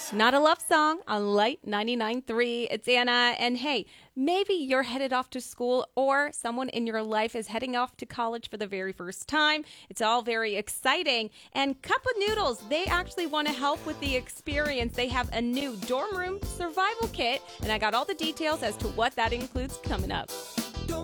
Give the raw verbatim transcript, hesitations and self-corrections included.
Not a love song on Light ninety-nine point three. It's Anna. And hey, maybe you're headed off to school or someone in your life is heading off to college for the very first time. It's all very exciting. And Cup of Noodles, they actually want to help with the experience. They have a new dorm room survival kit, and I got all the details as to what that includes coming up.